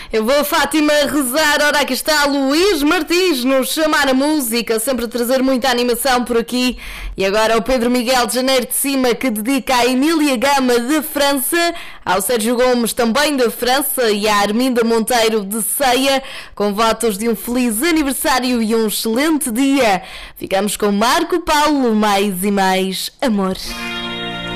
Eu vou a Fátima rezar, ora aqui está Luís Martins nos chamar a música, sempre a trazer muita animação por aqui. E agora o Pedro Miguel de Janeiro de Cima, que dedica à Emília Gama de França, ao Sérgio Gomes também de França e à Arminda Monteiro de Ceia, com votos de um feliz aniversário e um excelente dia. Ficamos com Marco Paulo, mais e mais amor.